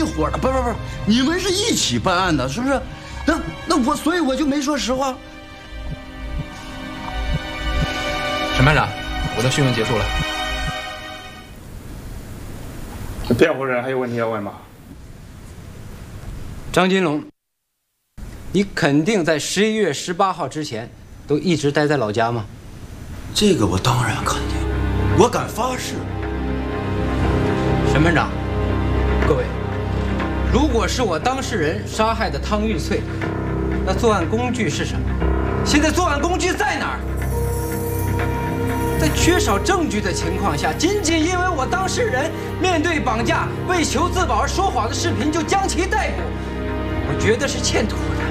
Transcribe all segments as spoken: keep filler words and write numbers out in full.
伙的，不是不是不是，你们是一起办案的，是不是？那那我所以我就没说实话。 审判长，我的讯问结束了。 辩护人还有问题要问吗？ 张金龙，你肯定在十一月十八号之前都一直待在老家吗？ 这个我当然肯定，我敢发誓。 审判长，各位，如果是我当事人杀害的汤玉翠，那作案工具是什么？现在作案工具在哪儿？在缺少证据的情况下，仅仅因为我当事人面对绑架为求自保而说谎的视频就将其逮捕，我觉得是欠妥的。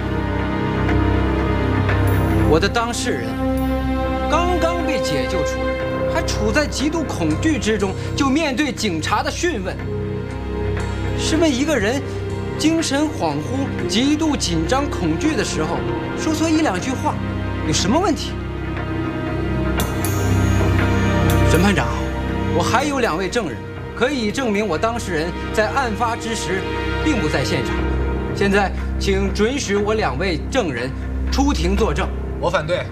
我的当事人刚刚被解救出来，还处在极度恐惧之中，就面对警察的讯问。试问一个人精神恍惚、极度紧张、恐惧的时候，说错一两句话，有什么问题？审判长，我还有两位证人，可以证明我当事人在案发之时并不在现场。现在，请准许我两位证人出庭作证。 我反对。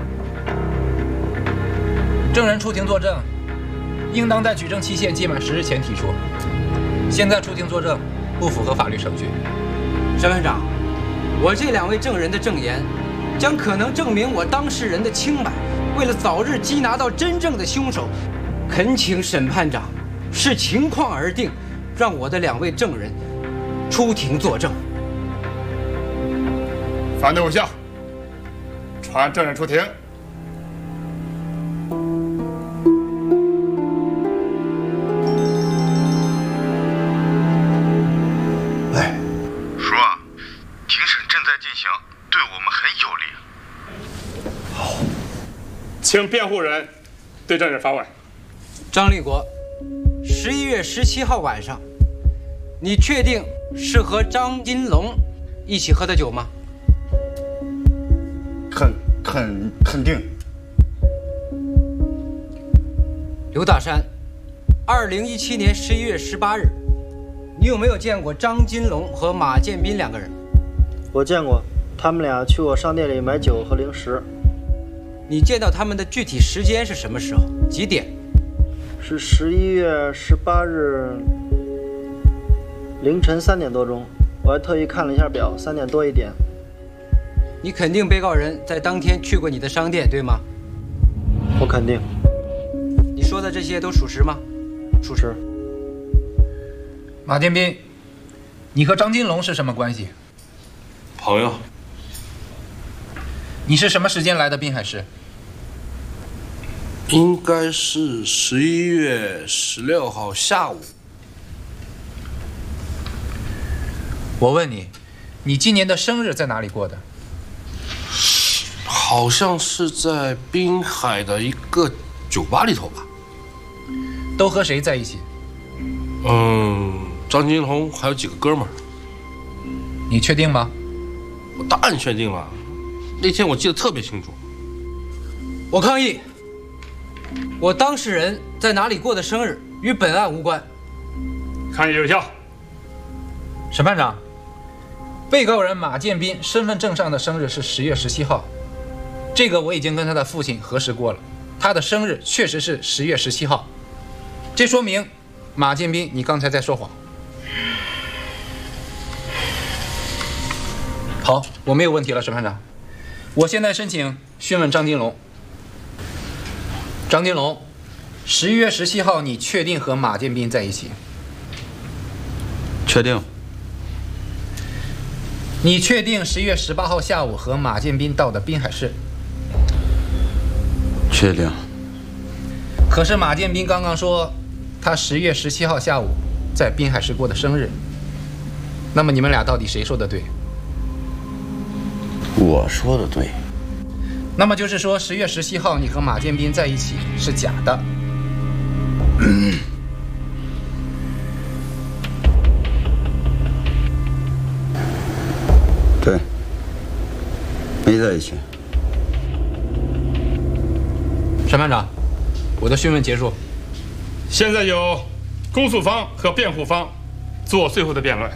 证人出庭作证，应当在举证期限届满十日前提出。现在出庭作证不符合法律程序。 审判长，我这两位证人的证言将可能证明我当事人的清白。为了早日缉拿到真正的凶手，恳请审判长视情况而定，让我的两位证人出庭作证。 反对无效，传证人出庭。 喂， 叔啊，庭审正在进行，对我们很有利。 好，请辩护人对证人发问。 张立国，十一月十七号晚上，你确定是和张金龙一起喝的酒吗？ 肯肯肯定。 刘大山，二零一七年十一月十八日，你有没有见过张金龙和马建斌两个人？ 我见过，他们俩去我商店里买酒和零食。 你见到他们的具体时间是什么时候？几点？ 是十一月十八日凌晨三点多钟，我还特意看了一下表，三点多一点。 你肯定被告人在当天去过你的商店，对吗？ 我肯定。 你说的这些都属实吗？ 属实。 马建斌，你和张金龙是什么关系？ 朋友。 你是什么时间来的滨海市？ 应该是十一月十六号下午。 我问你，你今年的生日在哪里过的？ 好像是在滨海的一个酒吧里头吧。 都和谁在一起？ 嗯，张金龙还有几个哥们儿。 你确定吗？ 我当然确定了，那天我记得特别清楚。 我抗议，我当事人在哪里过的生日与本案无关。 抗议有效。 审判长，被告人马建斌身份证上的生日是十月十七号，这个我已经跟他的父亲核实过了，他的生日确实是十月十七号。这说明马建斌你刚才在说谎。好，我没有问题了，审判长。我现在申请讯问张金龙。张金龙，十一月十七号你确定和马建斌在一起？ 确定。 你确定十一月十八号下午和马建斌到的滨海市？ 确定。 可是马建斌刚刚说他十月十七号下午在滨海市过的生日，那么你们俩到底谁说的对？ 我说的对。 那么就是说十月十七号你和马建斌在一起是假的。 嗯、对，没在一起。 审判长，我的讯问结束。 现在由公诉方和辩护方做最后的辩论。